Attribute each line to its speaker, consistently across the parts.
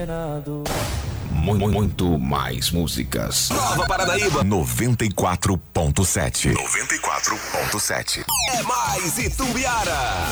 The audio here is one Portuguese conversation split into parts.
Speaker 1: Muito mais músicas.
Speaker 2: Nova Paranaíba
Speaker 1: 94.7.
Speaker 2: 94.7. É mais Itumbiara.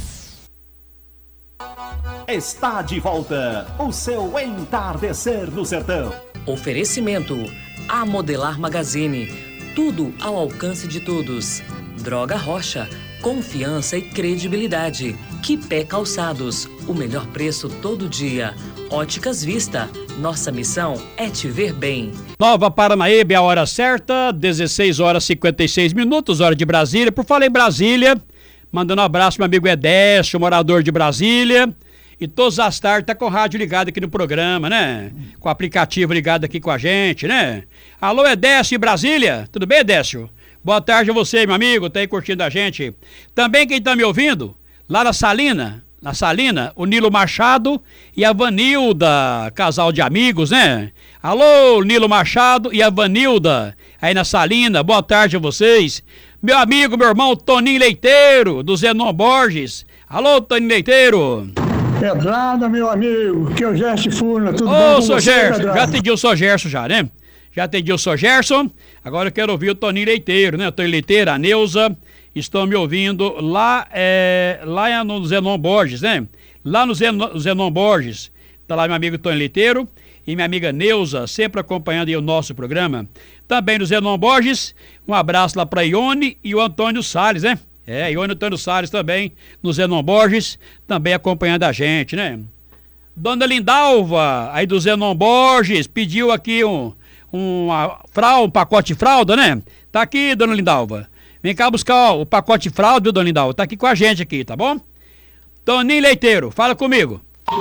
Speaker 3: Está de volta o seu Entardecer no Sertão.
Speaker 4: Oferecimento A Modelar Magazine. Tudo ao alcance de todos. Droga Rocha. Confiança e credibilidade. Quipé Calçados. O melhor preço todo dia. Óticas Vista. Nossa missão é te ver bem.
Speaker 5: Nova Paranaíba, a hora certa, 16 horas e 56 minutos, hora de Brasília. Por falar em Brasília, mandando um abraço pro meu amigo Edécio, morador de Brasília. E todas as tardes tá com o rádio ligado aqui no programa, né? Com o aplicativo ligado aqui com a gente, né? Alô, Edécio, Brasília? Tudo bem, Edécio? Boa tarde a você, meu amigo, tá aí curtindo a gente. Também quem tá me ouvindo, lá na Salina, o Nilo Machado e a Vanilda, casal de amigos, né? Alô, Nilo Machado e a Vanilda, aí na Salina, boa tarde a vocês. Meu amigo, meu irmão, Toninho Leiteiro, do Zenon Borges. Alô, Toninho Leiteiro.
Speaker 6: Pedrada, meu amigo, que eu Gerson Furna, tudo bom
Speaker 5: com
Speaker 6: você,
Speaker 5: Gerson,
Speaker 6: Pedrada?
Speaker 5: já atendi o Sr. Gerson já, né? Já atendi o Sr. Gerson, agora eu quero ouvir o Toninho Leiteiro, né? O Toninho Leiteiro, a Neuza, estão me ouvindo lá no Zenon Borges, né? Lá no Zenon Borges, tá lá meu amigo Toninho Leiteiro e minha amiga Neuza, sempre acompanhando aí o nosso programa. Também no Zenon Borges, um abraço lá pra Ione e o Antônio Salles, né? Ione e Antônio Salles também, no Zenon Borges, também acompanhando a gente, né? Dona Lindalva, aí do Zenon Borges, pediu aqui um pacote de fralda, né? Tá aqui, Dona Lindalva. Vem cá buscar o pacote de fralda, viu, Dona Lindalva? Tá aqui com a gente aqui, tá bom? Toninho Leiteiro, fala comigo.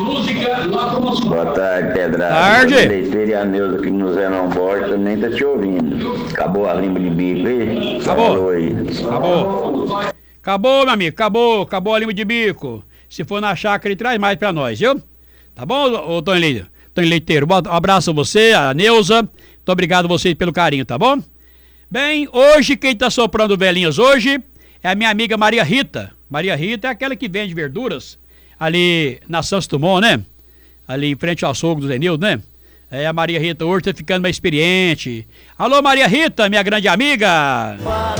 Speaker 7: Boa tarde, Pedrada.
Speaker 5: Tarde.
Speaker 7: Leiteiro e a Neuza aqui no Zenon Borges, nem tá te ouvindo. Acabou a limpa de bico aí?
Speaker 5: Acabou.
Speaker 7: Aí.
Speaker 5: Acabou, meu amigo, acabou a limpa de bico. Se for na chácara, ele traz mais pra nós, viu? Tá bom, ô Toninho Leiteiro? Um abraço a você, a Neuza. Muito obrigado a vocês pelo carinho, tá bom? Bem, hoje quem tá soprando velhinhas hoje é a minha amiga Maria Rita. Maria Rita é aquela que vende verduras ali na Santos Dumont, né? Ali em frente ao açougue do Zenildo, né? A Maria Rita hoje tá ficando mais experiente. Alô, Maria Rita, minha grande amiga!